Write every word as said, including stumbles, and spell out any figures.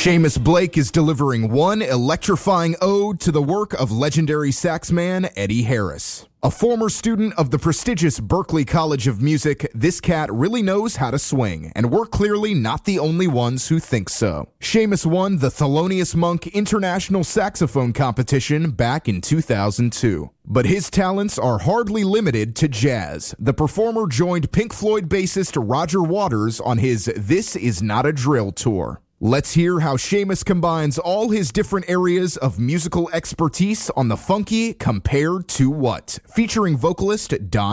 Seamus Blake is delivering one electrifying ode to the work of legendary saxman Eddie Harris. A former student of the prestigious Berklee College of Music, this cat really knows how to swing, and we're clearly not the only ones who think so. Seamus won the Thelonious Monk International Saxophone Competition back in two thousand two. But his talents are hardly limited to jazz. The performer joined Pink Floyd bassist Roger Waters on his This Is Not a Drill tour. Let's hear how Seamus combines all his different areas of musical expertise on the funky Compared to What, featuring vocalist Don